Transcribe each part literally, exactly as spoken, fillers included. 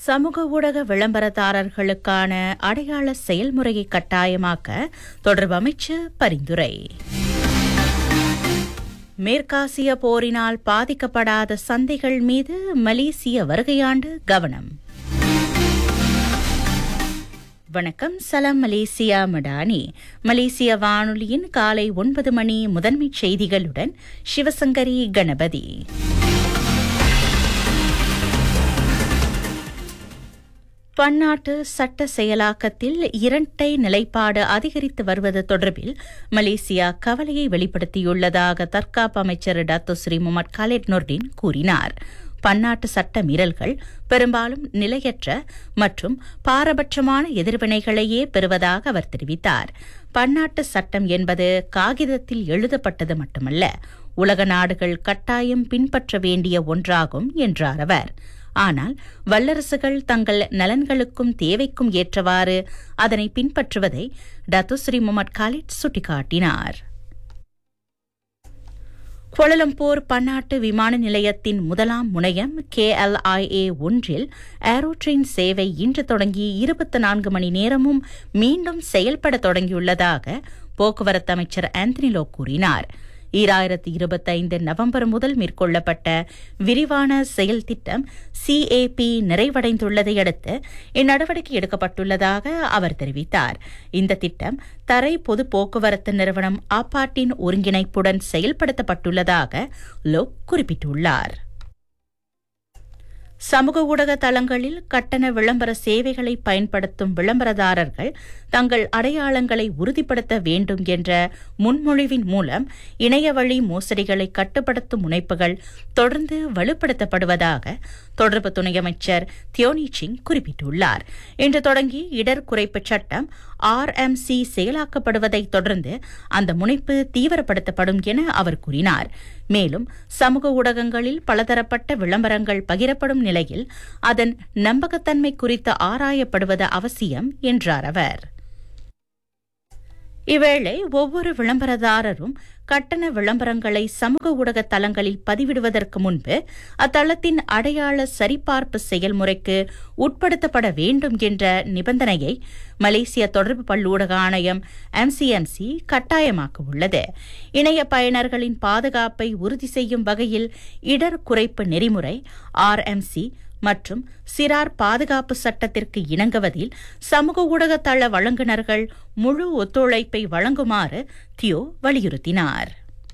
சமூக ஊடக விளம்பரதாரர்களுக்கான அடையாள செயல்முறையை கட்டாயமாக்க தொடர்பு அமைச்சு பரிந்துரை. மேற்காசிய போரினால் பாதிக்கப்படாத சந்தைகள் மீது மலேசிய வருகையாண்டு கவனம். வணக்கம், சலாம் மலேசியா மடானி. மலேசிய வானொலியின் காலை ஒன்பது மணி முதன்மை செய்திகளுடன் சிவசங்கரி கணபதி. பன்னாட்டு சட்ட செயலாக்கத்தில் இரட்டை நிலைப்பாடு அதிகரித்து வருவது தொடர்பில் மலேசியா கவலையை வெளிப்படுத்தியுள்ளதாக தற்காப்பு அமைச்சர் tac toe Sri Mohammed Khalid Noordin கூறினார். பன்னாட்டு சட்ட மீறல்கள் பெரும்பாலும் நிலையற்ற மற்றும் பாரபட்சமான எதிர்வினைகளையே பெறுவதாக அவர் தெரிவித்தார். பன்னாட்டு சட்டம் என்பது காகிதத்தில் எழுதப்பட்டது மட்டுமல்ல, உலக நாடுகள் கட்டாயம் பின்பற்ற வேண்டிய ஒன்றாகும் என்றார் அவர். ஆனால் வல்லரசுகள் தங்கள் நலன்களுக்கும் தேவைக்கும் ஏற்றவாறு அதனை பின்பற்றுவதை டாக்டோ ஸ்ரீ முகமது காலிட் சுட்டிக்காட்டினார். கோலலம்பூர் பன்னாட்டு விமான நிலையத்தின் முதலாம் முனையம் கே எல் ஐ ஏ ஒன்றில் ஏரோ ட்ரெயின் சேவை இன்று தொடங்கி இருபத்தி நான்கு மணி நேரமும் மீண்டும் செயல்பட தொடங்கியுள்ளதாக போக்குவரத்து அமைச்சர் ஆந்தனி லோ கூறினார். ஈராயிரத்தி இருபத்தைந்து நவம்பர் முதல் மேற்கொள்ளப்பட்ட விரிவான செயல் திட்டம் சிஏபி நிறைவடைந்துள்ளதை அடுத்து இந்நடவடிக்கை எடுக்கப்பட்டுள்ளதாக அவர் தெரிவித்தார். இந்த திட்டம் தரை பொது போக்குவரத்து நிறுவனம் ஆப்பாட்டின் ஒருங்கிணைப்புடன் செயல்படுத்தப்பட்டுள்ளதாக லோக் குறிப்பிட்டுள்ளார். சமூக ஊடக தளங்களில் கட்டண விளம்பர சேவைகளை பயன்படுத்தும் விளம்பரதாரர்கள் தங்கள் அடையாளங்களை உறுதிப்படுத்த வேண்டும் என்ற முன்மொழிவின் மூலம் இணையவழி மோசடிகளை கட்டுப்படுத்தும் முனைப்புகள் தொடர்ந்து வலுப்படுத்தப்படுவதாக தொடர்பு துணை அமைச்சர் தியோனி சிங் குறிப்பிட்டுள்ளார். இன்று தொடங்கி இடர் குறைப்பு சட்டம் ஆர் எம் சி செயலாக்கப்படுவதை தொடர்ந்து அந்த முனைப்பு தீவிரப்படுத்தப்படும் என அவர் கூறினார். மேலும் சமூக ஊடகங்களில் பலதரப்பட்ட விளம்பரங்கள் பகிரப்படும் நிலையில் அதன் நம்பகத்தன்மை குறித்து ஆராயப்படுவது அவசியம் என்றார் அவர். இவ்வேளை ஒவ்வொரு விளம்பரதாரரும் கட்டண விளம்பரங்களை சமூக ஊடக தளங்களில் பதிவிடுவதற்கு முன்பு அத்தளத்தின் அடையாள சரிபார்ப்பு செயல்முறைக்கு உட்படுத்தப்பட வேண்டும் என்ற நிபந்தனையை மலேசிய தொடர்பு பல்லூடக ஆணையம் எம் சி எம் சி கட்டாயமாக்க உள்ளது. இணைய பயனர்களின் பாதுகாப்பை உறுதி செய்யும் வகையில் இடர் குறைப்பு நெறிமுறை ஆர் எம் சி மற்றும் சிறார் பாதுகாப்பு சட்டத்திற்கு இணங்குவதில் சமூக ஊடக தள வழங்குநர்கள் முழு ஒத்துழைப்பை வழங்குமாறு தியோ வலியுறுத்தினார்.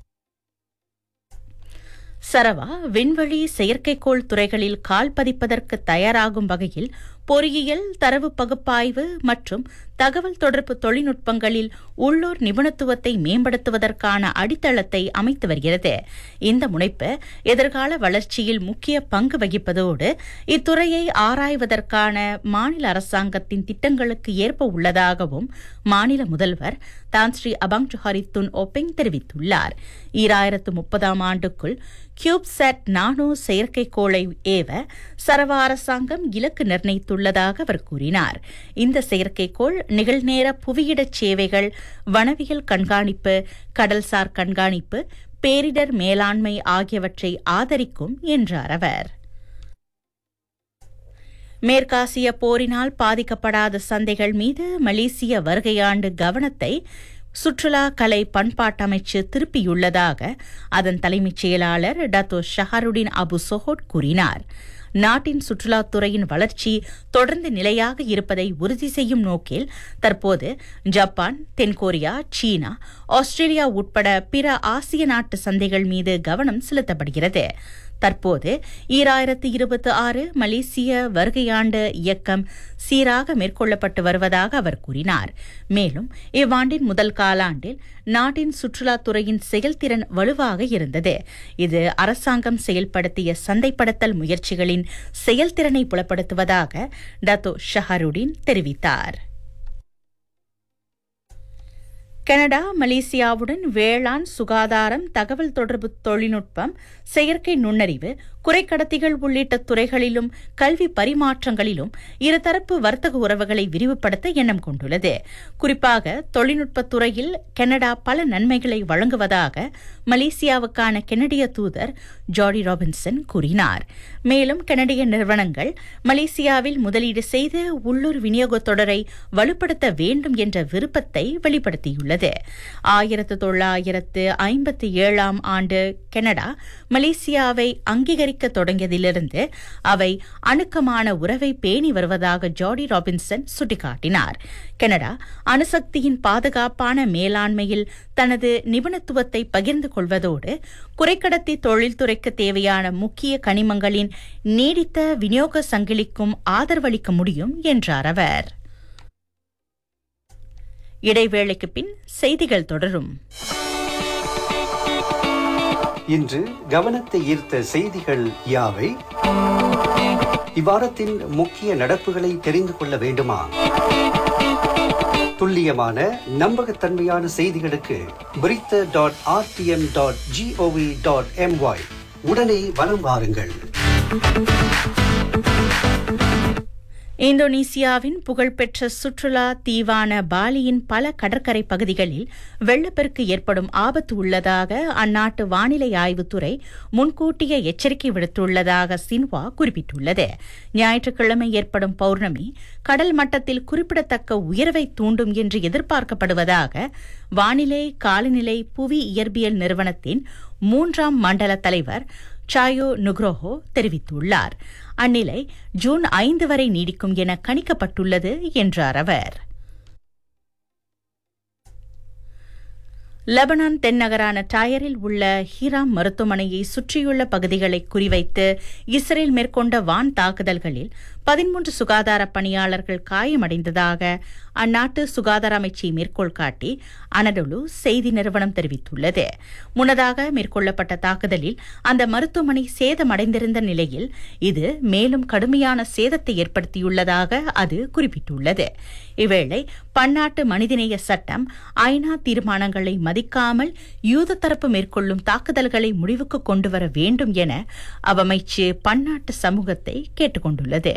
சரவா விண்வெளி செயற்கைக்கோள் துறைகளில் கால் பதிப்பதற்கு தயாராகும் வகையில் பொறியியல், தரவு பகுப்பாய்வு மற்றும் தகவல் தொடர்பு தொழில்நுட்பங்களில் உள்ளூர் நிபுணத்துவத்தை மேம்படுத்துவதற்கான அடித்தளத்தை அமைத்து வருகிறது. இந்த முனைப்பு எதிர்கால வளர்ச்சியில் முக்கிய பங்கு வகிப்பதோடு இத்துறையை ஆராய்வதற்கான மாநில அரசாங்கத்தின் திட்டங்களுக்கு ஏற்ப உள்ளதாகவும் மாநில முதல்வர் தான் ஸ்ரீ அபாங் ஜோஹரி துன் ஓபெங் தெரிவித்துள்ளார். ஈராயிரத்து முப்பதாம் ஆண்டுக்குள் கியூப்சாட் நானோ செயற்கைக்கோளை ஏவ சரவா அரசாங்கம் இலக்கு நிர்ணயித்துள்ளதாக அவர் கூறினார். இந்த செயற்கைக்கோள் நிகழ்நேர புவியிடச் சேவைகள், வனவியல் கண்காணிப்பு, கடல்சார் கண்காணிப்பு, பேரிடர் மேலாண்மை ஆகியவற்றை ஆதரிக்கும் என்றார் அவர். மேற்காசிய போரினால் பாதிக்கப்படாத சந்தைகள் மீது மலேசிய வருகையாண்டு கவனத்தை சுற்றுலா, கலை, பண்பாட்டு அமைச்சு திருப்பியுள்ளதாக அதன் தலைமைச் செயலாளர் டாக்டோ ஷஹருடின் அபு சொஹோட் கூறினார். நாட்டின் சுற்றுலாத்துறையின் வளர்ச்சி தொடர்ந்து நிலையாக இருப்பதை உறுதி செய்யும் நோக்கில் தற்போது ஜப்பான், தென்கொரியா, சீனா, ஆஸ்திரேலியா உட்பட பிற ஆசிய நாட்டு சந்தைகள் மீது கவனம் செலுத்தப்படுகிறது. தற்போது ஈராயிரத்து இருபத்தி ஆறு மலேசிய வருகையாண்டு இயக்கம் சீராக மேற்கொள்ளப்பட்டு வருவதாக அவர் கூறினார். மேலும் இவ்வாண்டின் முதல் காலாண்டில் நாட்டின் சுற்றுலாத்துறையின் செயல்திறன் வலுவாக இருந்தது. இது அரசாங்கம் செயல்படுத்திய சந்தைப்படுத்தல் முயற்சிகளின் செயல்திறனை புலப்படுத்துவதாக டாக்டோ ஷஹருடின் தெரிவித்தார். கனடா மலேசியாவுடன் வேளாண், சுகாதாரம், தகவல் தொடர்பு தொழில்நுட்பம், செயற்கை நுண்ணறிவு, குறைக்கடத்திகள் உள்ளிட்ட துறைகளிலும் கல்வி பரிமாற்றங்களிலும் இருதரப்பு வர்த்தக உறவுகளை விரிவுபடுத்த எண்ணம் கொண்டுள்ளது. குறிப்பாக தொழில்நுட்பத் துறையில் கனடா பல நன்மைகளை வழங்குவதாக மலேசியாவுக்கான கெனடிய தூதர் ஜாடி ராபின்சன் கூறினார். மேலும் கனடிய நிறுவனங்கள் மலேசியாவில் முதலீடு செய்து உள்ளூர் விநியோகத் தொடரை வலுப்படுத்த வேண்டும் என்ற விருப்பத்தை வெளிப்படுத்தியுள்ளது. ஆயிரத்து தொள்ளாயிரத்து ஐம்பத்தி ஏழாம் ஆண்டு கனடா மலேசியாவை அங்கீகரிக்க தொடங்கியதிலிருந்து அவை அணுக்கமான உறவை பேணி வருவதாக ஜாடி ராபின்சன் சுட்டிக்காட்டினார். கனடா அணுசக்தியின் பாதுகாப்பான மேலாண்மையில் தனது நிபுணத்துவத்தை பகிர்ந்து கொள்வதோடு குறைக்கடத்தி தொழில்துறைக்கு தேவையான முக்கிய கனிமங்களின் நீடித்த விநியோக சங்கிலிக்கும் ஆதரவளிக்க முடியும் என்றார் அவர். இடைவேளைக்கு பின் செய்திகள் தொடரும். இன்று கவனத்தை ஈர்த்த செய்திகள் யாவை? இவ்வாரத்தின் முக்கிய நடப்புகளை தெரிந்து கொள்ள வேண்டுமா? துல்லியமான நம்பகத்தன்மையான செய்திகளுக்கு பிரித்த dot RTM dot gov dot MY உடனே வலம் வாருங்கள். இந்தோனேசியாவின் புகழ்பெற்ற சுற்றுலா தீவான பாலியின் பல கடற்கரை பகுதிகளில் வெள்ளப்பெருக்கு ஏற்படும் ஆபத்து உள்ளதாக அந்நாட்டு வானிலை ஆய்வுத்துறை முன்கூட்டிய எச்சரிக்கை விடுத்துள்ளதாக சின்வா குறிப்பிட்டுள்ளது. ஞாயிற்றுக்கிழமை ஏற்படும் பௌர்ணமி கடல் மட்டத்தில் குறிப்பிடத்தக்க உயர்வை தூண்டும் என்று எதிர்பார்க்கப்படுவதாக வானிலை காலநிலை புவி இயற்பியல் நிறுவனத்தின் மூன்றாம் மண்டல தலைவர் சாயோ நுக்ரோஹோ தெரிவித்துள்ளார். அந்நிலை ஜூன் ஐந்து வரை நீடிக்கும் என கணிக்கப்பட்டுள்ளது என்றார் அவர். லெபனான் தென்னகரான டயரில் உள்ள ஹீராம் மருத்துவமனையை சுற்றியுள்ள பகுதிகளை குறிவைத்து இஸ்ரேல் மேற்கொண்ட வான் தாக்குதல்களில் பதிமூன்று சுகாதார பணியாளர்கள் காயமடைந்ததாக அந்நாட்டு சுகாதார அமைச்சை மேற்கோள் காட்டி அனடொலு செய்தி நிறுவனம் தெரிவித்துள்ளது. முன்னதாக மேற்கொள்ளப்பட்ட தாக்குதலில் அந்த மருத்துவமனை சேதமடைந்திருந்த நிலையில் இது மேலும் கடுமையான சேதத்தை ஏற்படுத்தியுள்ளதாக அது குறிப்பிட்டுள்ளது. இவ்வேளை பன்னாட்டு மனிதநேய சட்டம் ஐநா தீர்மானங்களை மதிக்காமல் யூத தரப்பு மேற்கொள்ளும் தாக்குதல்களை முடிவுக்கு கொண்டுவர வேண்டும் என அவ்வமைச்சு பன்னாட்டு சமூகத்தை கேட்டுக் கொண்டுள்ளது.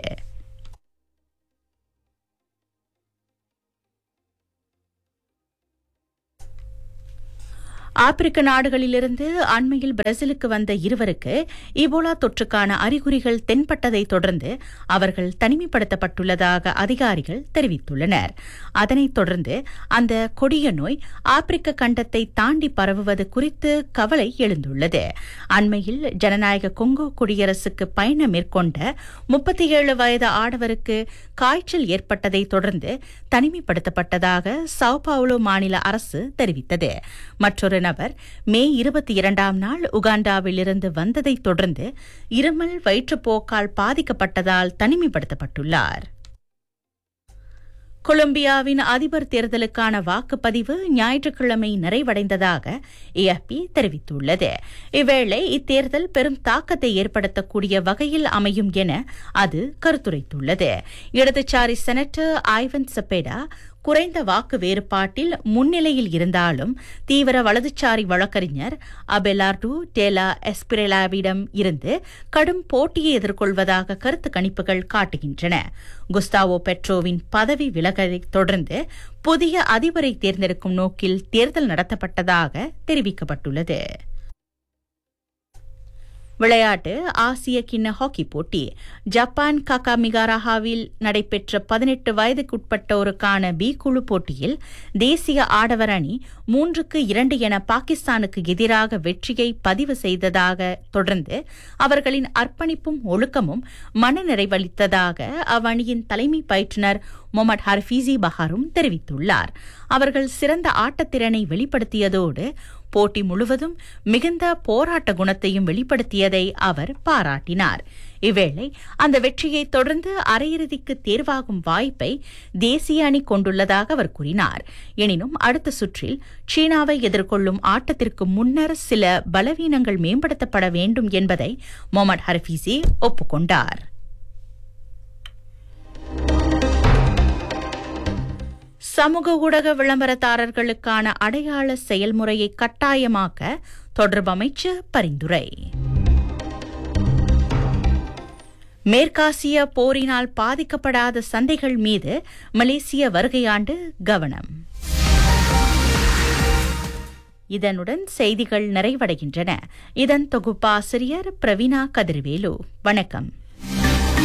ஆப்பிரிக்க நாடுகளிலிருந்து அண்மையில் பிரேசிலுக்கு வந்த இருவருக்கு இபோலா தொற்றுக்கான அறிகுறிகள் தென்பட்டதை தொடர்ந்து அவர்கள் தனிமைப்படுத்தப்பட்டுள்ளதாக அதிகாரிகள் தெரிவித்துள்ளனர். அதனைத் தொடர்ந்து அந்த கொடிய நோய் ஆப்பிரிக்க கண்டத்தை தாண்டி பரவுவது குறித்து கவலை எழுந்துள்ளது. அண்மையில் ஜனநாயக கொங்கோ குடியரசுக்கு பயணம் மேற்கொண்ட முப்பத்தி ஏழு வயது ஆடவருக்கு காய்ச்சல் ஏற்பட்டதை தொடர்ந்து தனிமைப்படுத்தப்பட்டதாக சாவோ பாவுலோ மாநில அரசு தெரிவித்தது. மற்றொரு நபர் மே இருபத்தி இரண்டாம் நாள் உகாண்டாவில் இருந்து வந்ததைத் தொடர்ந்து இருமல் வயிற்றுப்போக்கால் பாதிக்கப்பட்டதால் தனிமைப்படுத்தப்பட்டுள்ளார். கொலம்பியாவின் அதிபர் தேர்தலுக்கான வாக்குப்பதிவு ஞாயிற்றுக்கிழமை நிறைவடைந்ததாக ஏஎஃப்பி தெரிவித்துள்ளது. இவ்வேளை இத்தேர்தல் பெரும் தாக்கத்தை ஏற்படுத்தக்கூடிய வகையில் அமையும் என அது கருத்துரைத்துள்ளது. இடதுசாரி செனட்டர் ஐவன் செப்பேடா குறைந்த வாக்கு வேறுபாட்டில் முன்னிலையில் இருந்தாலும் தீவிர வலதுசாரி வழக்கறிஞர் அபெலார்டு டேலா எஸ்பிரெலாவிடம் இருந்து கடும் போட்டியை எதிர்கொள்வதாக கருத்து கணிப்புகள் காட்டுகின்றன. குஸ்தாவோ பெட்ரோவின் பதவி விலகலைத் தொடர்ந்து புதிய அதிபரை தேர்ந்தெடுக்கும் நோக்கில் தேர்தல் நடத்தப்பட்டதாக தெரிவிக்கப்பட்டுள்ளது. விளையாட்டு ஆசிய கிண்ண ஹாக்கி போட்டி ஜப்பான் காகாமிகாராவில் நடைபெற்ற பதினெட்டு வயதுக்குட்பட்டோருக்கான பி குழு போட்டியில் தேசிய ஆடவர் அணி மூன்றுக்கு இரண்டு என பாகிஸ்தானுக்கு எதிராக வெற்றியை பதிவு செய்ததாக தொடர்ந்து அவர்களின் அர்ப்பணிப்பும் ஒழுக்கமும் மனநிறைவளித்ததாக அவ்வணியின் தலைமை பயிற்றுநர் முகமது ஹர்ஃபீசி பஹாரும் தெரிவித்துள்ளார். அவர்கள் சிறந்த ஆட்டத்திறனை வெளிப்படுத்தியதோடு போட்டி முழுவதும் மிகுந்த போராட்ட குணத்தையும் வெளிப்படுத்தியதை அவர் பாராட்டினார். இவ்வேளை அந்த வெற்றியை தொடர்ந்து அரையிறுதிக்கு தேர்வாகும் வாய்ப்பை தேசிய அணி கொண்டுள்ளதாக அவர் கூறினார். எனினும் அடுத்த சுற்றில் சீனாவை எதிர்கொள்ளும் ஆட்டத்திற்கு முன்னர் சில பலவீனங்கள் மேம்படுத்தப்பட வேண்டும் என்பதை முகமது ஹர்ஃபீசி ஒப்புக்கொண்டார். சமூக ஊடக விளம்பரதாரர்களுக்கான அடையாள செயல்முறையை கட்டாயமாக்க தொடர்பு அமைச்சு பரிந்துரை. மேற்காசிய போரினால் பாதிக்கப்படாத சந்தைகள் மீது மலேசிய வருகையாண்டு கவனம். இதனுடன் செய்திகள் நிறைவடைகின்றன. இதன் தொகுப்பாசிரியர் பிரவீணா கதிர்வேலு. வணக்கம்.